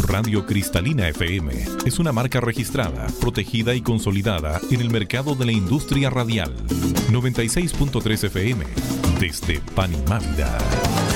Radio Cristalina FM es una marca registrada, protegida y consolidada en el mercado de la industria radial. 96.3 FM, desde Panimávida.